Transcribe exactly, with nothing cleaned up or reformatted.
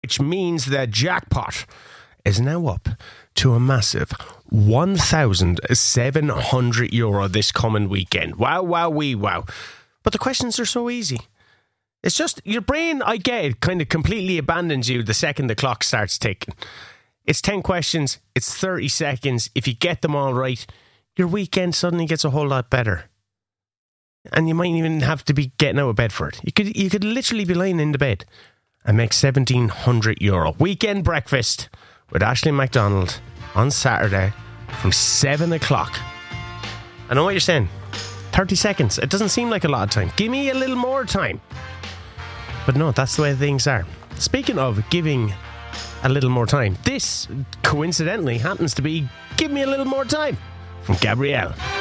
which means the jackpot is now up to a massive one thousand seven hundred euro this coming weekend. Wow, wow, wee, wow. But the questions are so easy. It's just, your brain, I get it, kind of completely abandons you the second the clock starts ticking. It's ten questions, it's thirty seconds. If you get them all right, your weekend suddenly gets a whole lot better. And you might even have to be getting out of bed for it. You could you could literally be lying in the bed and make seventeen hundred euro. Weekend breakfast with Ashling McDonald on Saturday from seven o'clock. I know what you're saying. thirty seconds. It doesn't seem like a lot of time. Give me a little more time. But no, that's the way things are. Speaking of giving a little more time, this coincidentally happens to be Give Me a Little More Time from Gabrielle.